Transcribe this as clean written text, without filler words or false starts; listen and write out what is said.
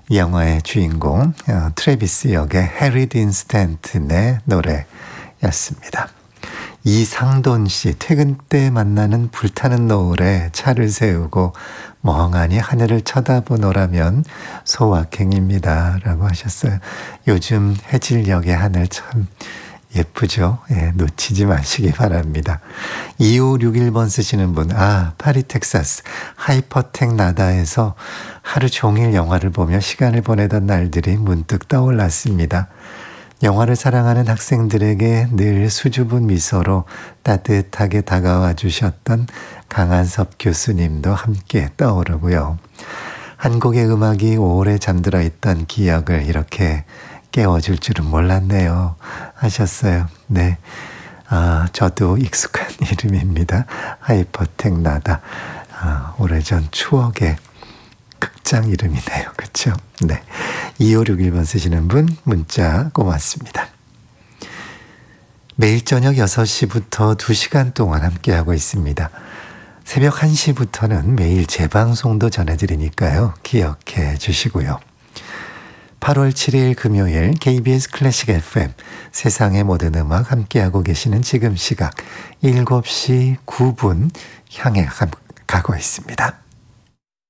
이 영화의 주인공 트래비스 역의 해리 딘 스탠튼의 노래였습니다. 이상돈 씨, 퇴근 때 만나는 불타는 노을에 차를 세우고 멍하니 하늘을 쳐다보노라면 소확행입니다 라고 하셨어요. 요즘 해질녘의 하늘 참 예쁘죠? 예, 놓치지 마시기 바랍니다. 2561번 쓰시는 분, 파리 텍사스 하이퍼텍 나다에서 하루 종일 영화를 보며 시간을 보내던 날들이 문득 떠올랐습니다. 영화를 사랑하는 학생들에게 늘 수줍은 미소로 따뜻하게 다가와 주셨던 강한섭 교수님도 함께 떠오르고요. 한국의 음악이 오래 잠들어 있던 기억을 이렇게 깨워줄 줄은 몰랐네요 하셨어요. 네, 저도 익숙한 이름입니다. 하이퍼텍 나다. 오래전 추억의 극장 이름이네요. 그렇죠? 네, 2561번 쓰시는 분 문자 고맙습니다. 매일 저녁 6시부터 2시간 동안 함께하고 있습니다. 새벽 1시부터는 매일 재방송도 전해드리니까요. 기억해 주시고요. 8월 7일 금요일 KBS 클래식 FM 세상의 모든 음악 함께하고 계시는 지금 시각 7시 9분 향해 가고 있습니다.